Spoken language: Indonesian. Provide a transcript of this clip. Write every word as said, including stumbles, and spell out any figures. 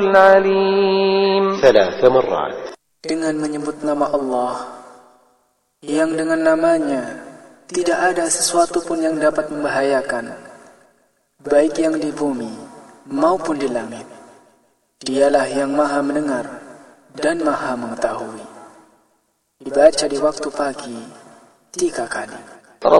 العليم ثلاث مرات. Dengan menyebut nama Allah, yang dengan namanya tidak ada sesuatu pun yang dapat membahayakan, baik yang di bumi maupun di langit. Dialah yang maha mendengar dan maha mengetahui. Dibaca di waktu pagi tiga kali.